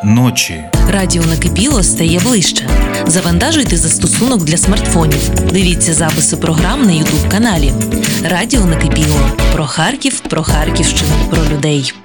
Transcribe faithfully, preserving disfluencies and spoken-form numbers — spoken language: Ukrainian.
ночі. Радіо Накипіло стає ближче. Завантажуйте застосунок для смартфонів. Дивіться записи програм на ютуб каналі. Радіо Накипіло. Про Харків, про Харківщину, про людей.